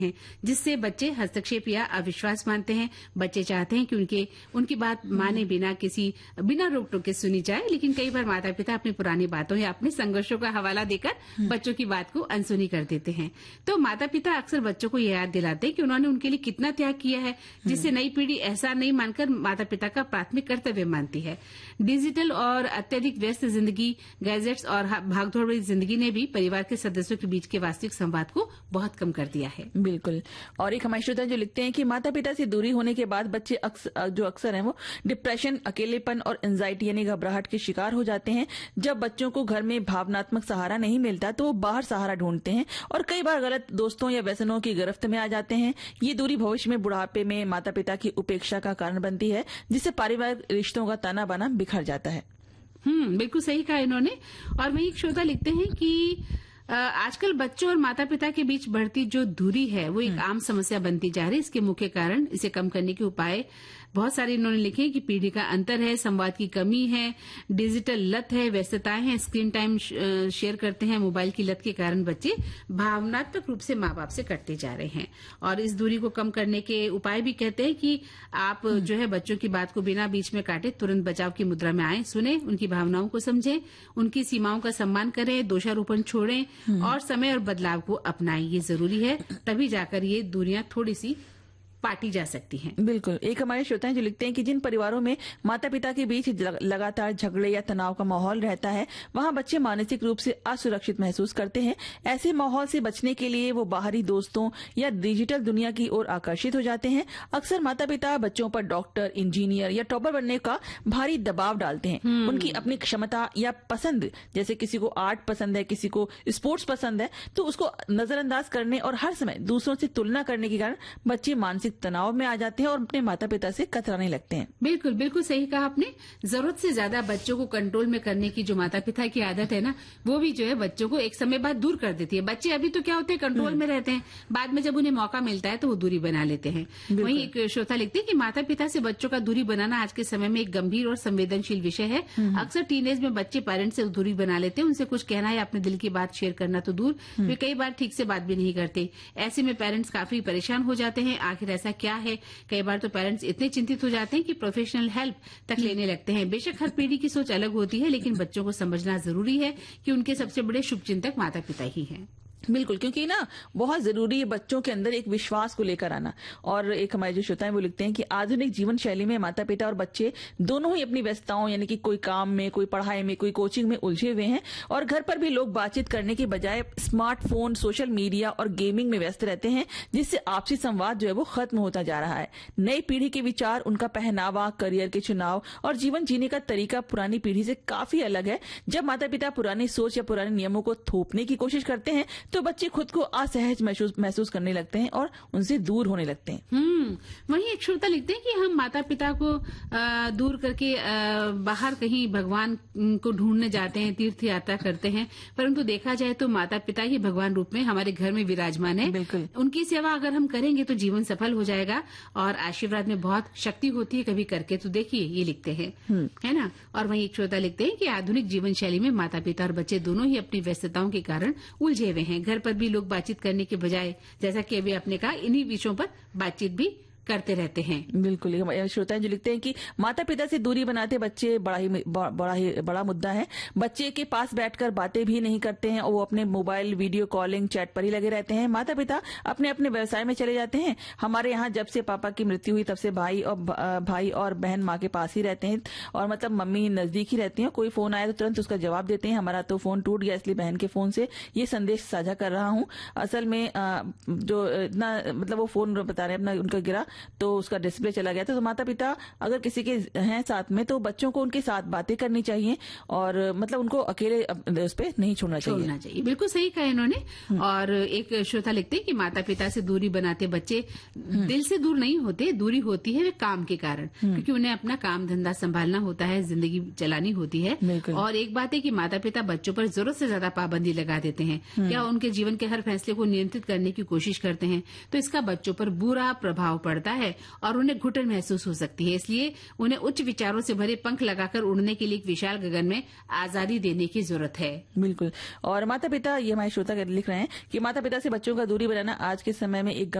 हैं, जिससे बच्चे हस्तक्षेप या अविश्वास मानते हैं। बच्चे चाहते हैं कि उनकी बात माने बिना रोक टोक के सुनी जाए, लेकिन कई बार माता पिता अपनी पुरानी बातों या अपने संघर्षों का हवाला देकर बच्चों की बात को अनसुनी कर देते हैं। तो माता पिता अक्सर बच्चों को यह याद दिलाते हैं कि उन्होंने उनके लिए कितना त्याग किया है, जिससे नई पीढ़ी ऐसा नहीं मानकर माता पिता का प्राथमिक कर्तव्य मानती है। डिजिटल और अत्यधिक व्यस्त जिंदगी, गैजेट्स और भागदौड़ भरी जिंदगी ने भी परिवार के सदस्यों के बीच के वास्तविक संवाद को बहुत कम कर दिया है। बिल्कुल। और एक हमारे श्रोता जो लिखते हैं कि माता पिता से दूरी होने के बाद बच्चे अक्सर हैं वो डिप्रेशन, अकेलेपन और एंजाइटी यानी घबराहट के शिकार हो जाते हैं। जब बच्चों को घर में भावनात्मक सहारा नहीं मिलता तो वो बाहर सहारा ढूंढते हैं और कई बार गलत दोस्तों या व्यसनों की गिरफ्त में आ जाते हैं। ये दूरी भविष्य में बुढ़ापे में माता पिता की उपेक्षा का कारण बनती है, जिससे पारिवारिक रिश्तों का ताना बाना बिखर जाता है। बिल्कुल सही कहा इन्होंने। और वही एक श्रोता लिखते हैं कि आजकल बच्चों और माता पिता के बीच बढ़ती जो दूरी है वो एक आम समस्या बनती जा रही है। इसके मुख्य कारण, इसे कम करने के उपाय बहुत सारे इन्होंने लिखे कि पीढ़ी का अंतर है, संवाद की कमी है, डिजिटल लत है, व्यस्तताएं हैं, स्क्रीन टाइम शेयर करते हैं। मोबाइल की लत के कारण बच्चे भावनात्मक रूप से माँ बाप से कटते जा रहे हैं। और इस दूरी को कम करने के उपाय भी कहते हैं कि आप जो है बच्चों की बात को बिना बीच में काटे तुरंत बचाव की मुद्रा में आए, सुने, उनकी भावनाओं को समझें, उनकी सीमाओं का सम्मान करें, दोषारोपण छोड़ें और समय और बदलाव को अपनाएं। ये जरूरी है, तभी जाकर ये दूरियां थोड़ी सी पाटी जा सकती हैं। बिल्कुल। एक हमारे श्रोता हैं जो लिखते हैं कि जिन परिवारों में माता पिता के बीच लगातार झगड़े या तनाव का माहौल रहता है, वहां बच्चे मानसिक रूप से असुरक्षित महसूस करते हैं। ऐसे माहौल से बचने के लिए वो बाहरी दोस्तों या डिजिटल दुनिया की ओर आकर्षित हो जाते हैं। अक्सर माता पिता बच्चों पर डॉक्टर, इंजीनियर या टॉपर बनने का भारी दबाव डालते हैं। उनकी अपनी क्षमता या पसंद, जैसे किसी को आर्ट पसंद है, किसी को स्पोर्ट्स पसंद है, तो उसको नजरअंदाज करने और हर समय दूसरों से तुलना करने के कारण बच्चे मानसिक तनाव में आ जाते हैं और अपने माता पिता से कतराने लगते हैं। बिल्कुल बिल्कुल सही कहा आपने। जरूरत से ज्यादा बच्चों को कंट्रोल में करने की जो माता पिता की आदत है ना, वो भी जो है बच्चों को एक समय बाद दूर कर देती है। बच्चे अभी तो क्या होते हैं, कंट्रोल में रहते हैं, बाद में जब उन्हें मौका मिलता है तो वो दूरी बना लेते हैं। वहीं एक श्रोता लिखते हैं कि माता पिता से बच्चों का दूरी बनाना आज के समय में एक गंभीर और संवेदनशील विषय है। अक्सर टीनेज में बच्चे पेरेंट्स से दूरी बना लेते हैं। उनसे कुछ कहना या अपने दिल की बात शेयर करना तो दूर, वे कई बार ठीक से बात भी नहीं करते। ऐसे में पेरेंट्स काफी परेशान हो जाते हैं। आखिर ऐसा क्या है? कई बार तो पेरेंट्स इतने चिंतित हो जाते हैं कि प्रोफेशनल हेल्प तक लेने लगते हैं। बेशक हर पीढ़ी की सोच अलग होती है, लेकिन बच्चों को समझना जरूरी है कि उनके सबसे बड़े शुभचिंतक माता पिता ही हैं। बिल्कुल, क्योंकि ना बहुत जरूरी है बच्चों के अंदर एक विश्वास को लेकर आना। और एक हमारे जो श्रोता है वो लिखते हैं कि आधुनिक जीवन शैली में माता पिता और बच्चे दोनों ही अपनी व्यस्तताओं यानी कि कोई काम में, कोई पढ़ाई में, कोई कोचिंग में उलझे हुए हैं और घर पर भी लोग बातचीत करने की बजाय स्मार्टफोन, सोशल मीडिया और गेमिंग में व्यस्त रहते हैं, जिससे आपसी संवाद जो है वो खत्म होता जा रहा है। नई पीढ़ी के विचार, उनका पहनावा, करियर के चुनाव और जीवन जीने का तरीका पुरानी पीढ़ी से काफी अलग है। जब माता पिता पुरानी सोच या पुराने नियमों को थोपने की कोशिश करते हैं तो बच्चे खुद को असहज महसूस करने लगते हैं और उनसे दूर होने लगते हैं। वहीं एक श्रोता लिखते हैं कि हम माता पिता को दूर करके बाहर कहीं भगवान को ढूंढने जाते हैं, तीर्थ यात्रा करते हैं, परंतु देखा जाए तो माता पिता ही भगवान रूप में हमारे घर में विराजमान है। बिल्कुल। उनकी सेवा अगर हम करेंगे तो जीवन सफल हो जाएगा और आशीर्वाद में बहुत शक्ति होती है। कभी करके तो देखिए, ये लिखते हैं, है ना। और वहीं एक श्रोता लिखते हैं कि आधुनिक जीवन शैली में माता पिता और बच्चे दोनों ही अपनी व्यस्तताओं के कारण उलझे हुए हैं। घर पर भी लोग बातचीत करने के बजाय, जैसा कि अभी आपने कहा, इन्हीं विषयों पर बातचीत भी करते रहते हैं। बिल्कुल। श्रोता जो लिखते हैं कि माता पिता से दूरी बनाते बच्चे बड़ा मुद्दा है। बच्चे के पास बैठकर बातें भी नहीं करते हैं और वो अपने मोबाइल, वीडियो कॉलिंग, चैट पर ही लगे रहते हैं। माता पिता अपने अपने व्यवसाय में चले जाते हैं। हमारे यहाँ जब से पापा की मृत्यु हुई तब से भाई और बहन माँ के पास ही रहते हैं और मतलब मम्मी नजदीक ही रहती हैं। कोई फोन आया तो तुरंत उसका जवाब देते हैं। हमारा तो फोन टूट गया, इसलिए बहन के फोन से ये संदेश साझा कर रहा हूँ। असल में जो इतना मतलब वो फोन बता रहे हैं अपना, उनका गिरा तो उसका डिस्प्ले चला गया था। तो माता पिता अगर किसी के हैं साथ में तो बच्चों को उनके साथ बातें करनी चाहिए और मतलब उनको अकेले उस पर नहीं छोड़ना चाहिए। बिल्कुल सही कहा इन्होंने। और एक श्रोता लिखते हैं कि माता पिता से दूरी बनाते बच्चे दिल से दूर नहीं होते, दूरी होती है वे काम के कारण, क्योंकि उन्हें अपना काम धंधा संभालना होता है, जिंदगी चलानी होती है। और एक बात है कि माता पिता बच्चों पर जरूरत से ज्यादा पाबंदी लगा देते हैं या उनके जीवन के हर फैसले को नियंत्रित करने की कोशिश करते हैं, तो इसका बच्चों पर बुरा प्रभाव पड़ता बढ़ता है और उन्हें घुटन महसूस हो सकती है। इसलिए उन्हें उच्च विचारों से भरे पंख लगाकर उड़ने के लिए एक विशाल गगन में आजादी देने की जरूरत है। बिल्कुल। और माता पिता, ये हमारे श्रोता लिख रहे हैं कि माता पिता से बच्चों का दूरी बनाना आज के समय में एक